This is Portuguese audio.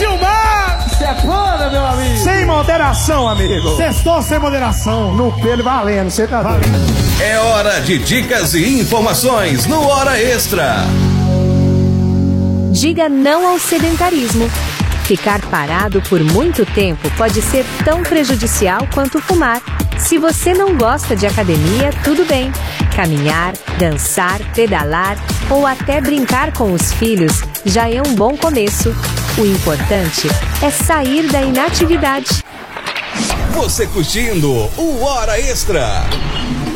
Gilmar! Sepana, meu amigo! Sem moderação, amigo! Sextou sem moderação. No pelo valendo, você tá valendo. É hora de dicas e informações no Hora Extra. Diga não ao sedentarismo. Ficar parado por muito tempo pode ser tão prejudicial quanto fumar. Se você não gosta de academia, tudo bem. Caminhar, dançar, pedalar ou até brincar com os filhos já é um bom começo. O importante é sair da inatividade. Você curtindo o Hora Extra.